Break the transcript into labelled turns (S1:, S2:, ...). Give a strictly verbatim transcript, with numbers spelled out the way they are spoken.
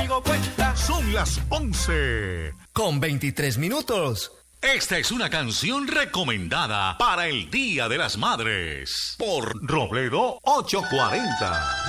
S1: conmigo cuenta.
S2: Son las once
S3: con veintitrés minutos.
S2: Esta es una canción recomendada para el Día de las Madres por Robledo ochocientos cuarenta.